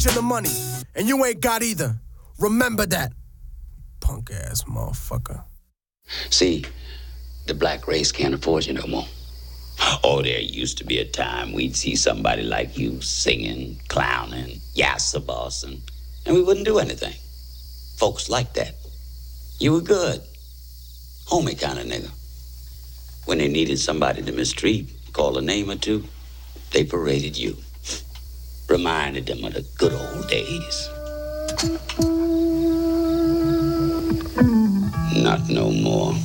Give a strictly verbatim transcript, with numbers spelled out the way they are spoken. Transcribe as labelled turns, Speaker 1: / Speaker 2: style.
Speaker 1: in the money, and you ain't got either. Remember that, punk ass motherfucker.
Speaker 2: See, the black race can't afford you no more. Oh, there used to be a time we'd see somebody like you singing, clowning, yassa bossing, and we wouldn't do anything. Folks like that. You were good. Homie kind of nigga. When they needed somebody to mistreat, call a name or two, they paraded you. Reminded them of the good old days. Not no more.